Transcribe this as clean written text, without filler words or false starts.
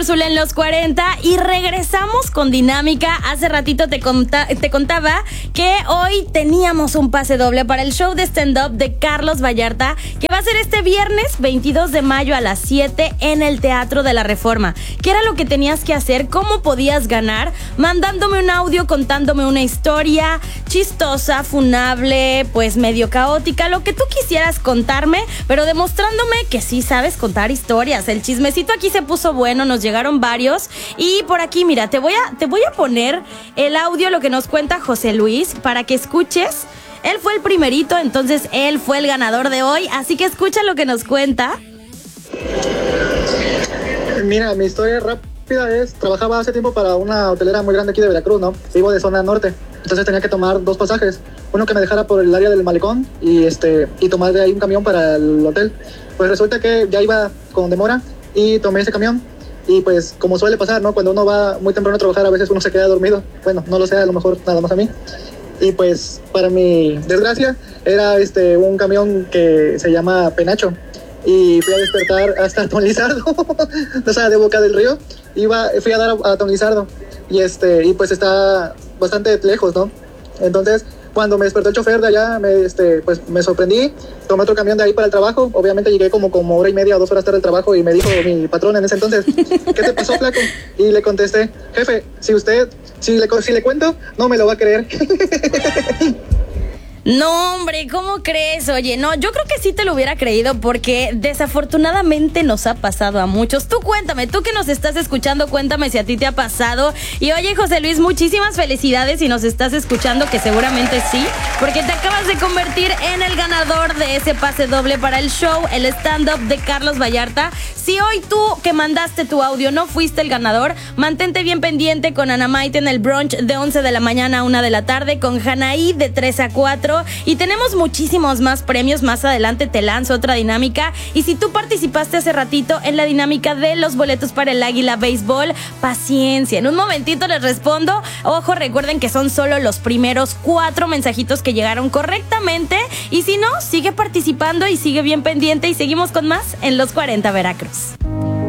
Azul en los 40 y regresamos con dinámica. Hace ratito te contaba que hoy teníamos un pase doble para el show de stand-up de Carlos Vallarta, que va a ser este viernes 22 de mayo a las 7 en el Teatro de la Reforma. ¿Qué era lo que tenías que hacer? ¿Cómo podías ganar? Mandándome un audio contándome una historia chistosa, funable, pues medio caótica, lo que tú quisieras contarme, pero demostrándome que sí sabes contar historias. El chismecito aquí se puso bueno, nos llegaron varios y por aquí, mira, te voy a poner el audio, lo que nos cuenta José Luis, para que escuches. Él fue el primerito, entonces él fue el ganador de hoy, así que escucha lo que nos cuenta. Mira, mi historia rápida es, trabajaba hace tiempo para una hotelera muy grande aquí de Veracruz, ¿no? Vivo de zona norte, entonces tenía que tomar dos pasajes, uno que me dejara por el área del malecón y tomar de ahí un camión para el hotel. Pues resulta que ya iba con demora y tomé ese camión. Y pues como suele pasar, ¿no? Cuando uno va muy temprano a trabajar, a veces uno se queda dormido. Bueno, no lo sé, a lo mejor nada más a mí. Y pues para mi desgracia era un camión que se llama Penacho. Y fui a despertar hasta Ton Lizardo, o sea, de Boca del Río. Fui a dar a Ton Lizardo. Y pues está bastante lejos, ¿no? Entonces, cuando me despertó el chofer de allá, pues me sorprendí, tomé otro camión de ahí para el trabajo. Obviamente llegué como hora y media o 2 horas tarde al trabajo y me dijo mi patrón en ese entonces, ¿qué te pasó, flaco? Y le contesté, jefe, si le cuento, no me lo va a creer. No, hombre, ¿cómo crees? Oye, no, yo creo que sí te lo hubiera creído porque desafortunadamente nos ha pasado a muchos. Tú cuéntame, tú que nos estás escuchando, cuéntame si a ti te ha pasado. Y oye, José Luis, muchísimas felicidades si nos estás escuchando, que seguramente sí, porque te acabas de convertir en el ganador de ese pase doble para el show, el stand-up de Carlos Vallarta. Si hoy tú que mandaste tu audio no fuiste el ganador, mantente bien pendiente con Ana Maite en el brunch de 11 de la mañana a 1 de la tarde, con Hanaí de 3 a 4. Y tenemos muchísimos más premios. Más adelante te lanzo otra dinámica. Y si tú participaste hace ratito en la dinámica de los boletos para el Águila Béisbol, paciencia, en un momentito les respondo. Ojo, recuerden que son solo los primeros 4 mensajitos que llegaron correctamente. Y si no, sigue participando y sigue bien pendiente. Y seguimos con más en Los 40 Veracruz.